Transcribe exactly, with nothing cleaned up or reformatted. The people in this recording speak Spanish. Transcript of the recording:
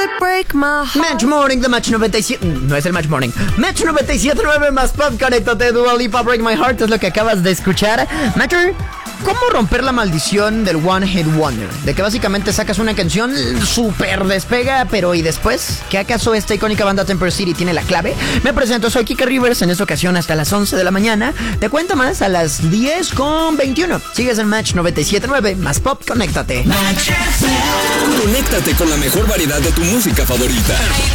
break my heart. Match Morning de Match noventa y siete. No es el Match Morning. Match noventa y siete punto nueve más pop. Conéctate, Dua Lipa, Break My Heart. Es lo que acabas de escuchar. Matcher, ¿cómo romper la maldición del One Hit Wonder? De que básicamente sacas una canción, súper despega, pero ¿y después? ¿Qué acaso esta icónica banda Temper City tiene la clave? Me presento, soy Kika Rivers, en esta ocasión hasta las once de la mañana. Te cuento más a las diez con veintiuno. Sigues en Match noventa y siete punto nueve más pop. Conéctate. Conéctate con la mejor variedad de tu música favorita.